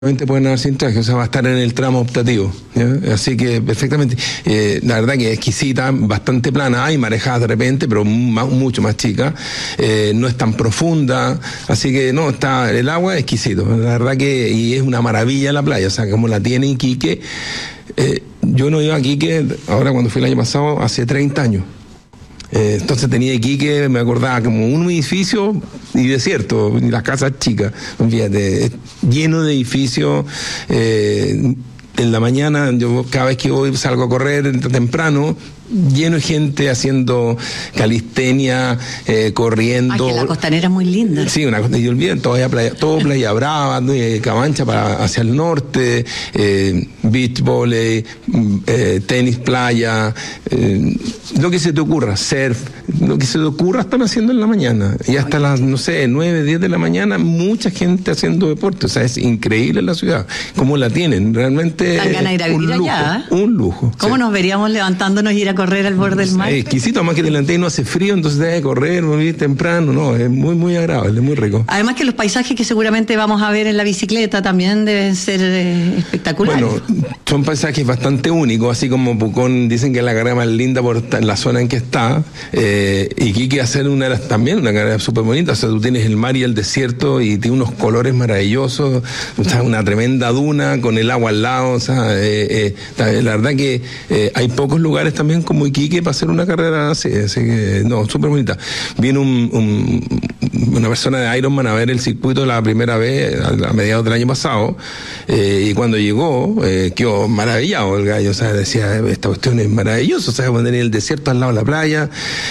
pueden nadar sin traje, o sea, va a estar en el tramo optativo, ¿ya? Así que perfectamente, la verdad que es exquisita, bastante plana, hay marejadas de repente, pero mucho más chica, no es tan profunda, así que no, está el agua exquisito, la verdad que, y es una maravilla la playa, o sea, como la tiene Iquique. Yo no iba a Iquique, ahora cuando fui el año pasado, hace 30 años. Entonces tenía Iquique, me acordaba como un edificio y desierto, y las casas chicas, fíjate, lleno de edificios. En la mañana, yo cada vez que voy salgo a correr temprano, lleno de gente haciendo calistenia, corriendo. Que la costanera es muy linda. Sí, una cosa, y olviden, todo playa Brava, Cabancha hacia el norte, beach volley, tenis playa, lo que se te ocurra, surf, lo que se te ocurra están haciendo en la mañana. Y hasta las, no sé, 9, 10 de la mañana, mucha gente haciendo deporte. O sea, es increíble la ciudad, cómo la tienen, realmente. Dan ganas de ir a vivir allá. Un lujo. ¿Cómo nos veríamos levantándonos y ir a correr al borde del mar? Es exquisito, más que delante no hace frío, entonces debe correr, muy temprano, no, es muy, muy agradable, muy rico. Además que los paisajes que seguramente vamos a ver en la bicicleta también deben ser espectaculares. Bueno, son paisajes bastante únicos, así como Pucón dicen que es la carrera más linda por la zona en que está, Iquique hacer también una carrera súper bonita, o sea, tú tienes el mar y el desierto y tiene unos colores maravillosos, o sea, una tremenda duna con el agua al lado, o sea, la verdad que hay pocos lugares también como Iquique para hacer una carrera así que no, súper bonita. Viene una persona de Ironman a ver el circuito la primera vez a mediados del año pasado, y cuando llegó quedó maravillado el gallo, o sea, decía, esta cuestión es maravillosa, o sea, tener el desierto al lado de la playa.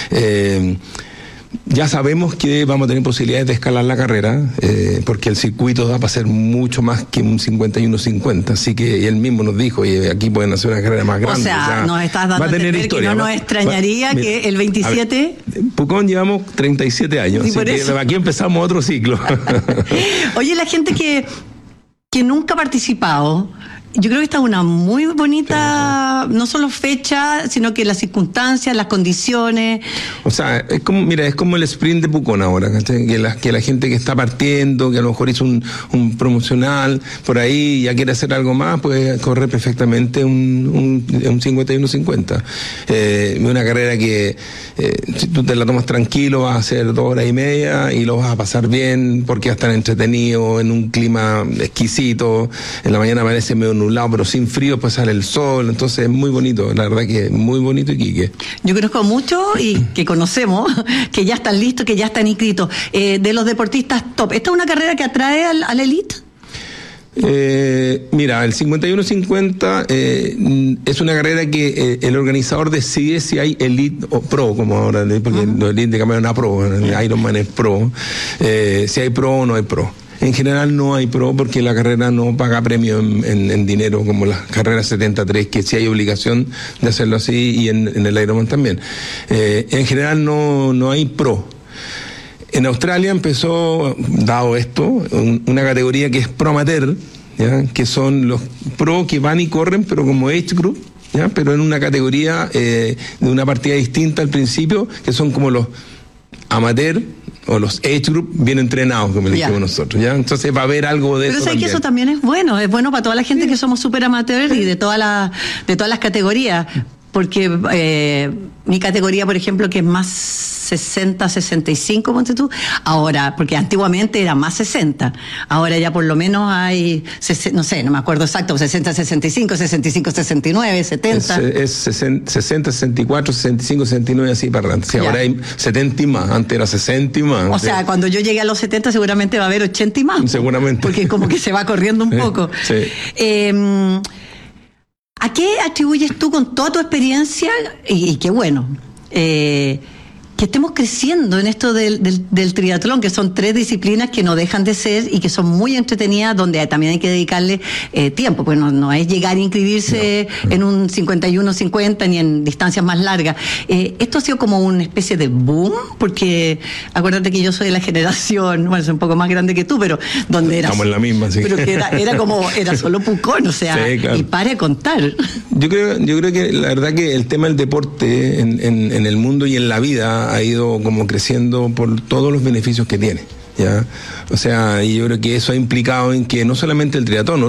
Ya sabemos que vamos a tener posibilidades de escalar la carrera, porque el circuito da para ser mucho más que un 51-50, así que él mismo nos dijo, y aquí pueden hacer una carrera más grande. O sea, nos estás dando a entender historia, que no nos extrañaría que el 27... Pucón llevamos 37 años, así que aquí empezamos otro ciclo. Oye, la gente que nunca ha participado... Yo creo que esta es una muy bonita, no solo fecha, sino que las circunstancias, las condiciones. O sea, es como el sprint de Pucón ahora, ¿cachai? Que la gente que está partiendo, que a lo mejor hizo un promocional por ahí, ya quiere hacer algo más, puede correr perfectamente un 51-50. Una carrera que si tú te la tomas tranquilo, vas a hacer 2 horas y media y lo vas a pasar bien, porque va a estar entretenido, en un clima exquisito. En la mañana amanece medio nublado, pero sin frío, pues sale el sol, entonces es muy bonito, la verdad que es muy bonito Iquique. Yo conozco mucho y que conocemos, que ya están listos, que ya están inscritos, de los deportistas top. ¿Esta es una carrera que atrae al elite? Mira, el 51-50 es una carrera que el organizador decide si hay elite o pro, como ahora, porque los elite cambiaron a pro, el Ironman es pro, si hay pro o no hay pro. En general no hay pro porque la carrera no paga premio en dinero como las carreras 73, que sí hay obligación de hacerlo así, y en el Ironman también. En general no hay pro. En Australia empezó, dado esto, una categoría que es pro amateur, ¿ya? Que son los pro que van y corren, pero como age group, ¿ya? Pero en una categoría de una partida distinta al principio, que son como los amateur o los age group bien entrenados, como le dijimos nosotros, ¿ya? Entonces va a haber algo de eso. Pero sé que eso también es bueno para toda la gente que somos súper amateurs y de todas las categorías, porque mi categoría, por ejemplo, que es más 60-65, ponte tú, ahora, porque antiguamente era más 60, ahora ya por lo menos hay, no sé, no me acuerdo exacto, 60-65, 65-69, 70. Es 60, 64, 65, 69, así para adelante. Sí, ahora hay 70 y más, antes era 60 y más. O sea, cuando yo llegue a los 70 seguramente va a haber 80 y más. Seguramente. Porque como que se va corriendo un poco. Sí. ¿A qué atribuyes tú con toda tu experiencia, y qué bueno, que estemos creciendo en esto del triatlón, que son 3 disciplinas que no dejan de ser y que son muy entretenidas, donde también hay que dedicarle tiempo, pues no es llegar a inscribirse en un 51-50 ni en distancias más largas. Esto ha sido como una especie de boom, porque acuérdate que yo soy de la generación, bueno, soy un poco más grande que tú, pero donde era... Estamos en la misma, sí. Pero que era solo Pucón, o sea, sí, claro. Y para de contar. Yo creo que la verdad que el tema del deporte en el mundo y en la vida ha ido como creciendo por todos los beneficios que tiene. ¿ya? O sea, y yo creo que eso ha implicado en que no solamente el triatlón,